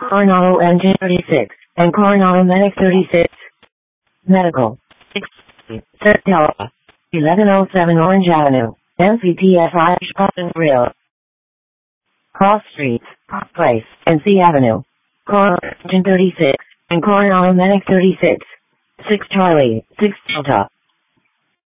Coronado Engine 36, and Coronado Medic 36. Medical. 6. Tela. 1107 Orange Avenue, MCPFI Chicago Grill. Cross Streets, Park Place, and C Avenue. Coronado Engine 36, and Coronado Medic 36. 6 Charlie, 6 Delta.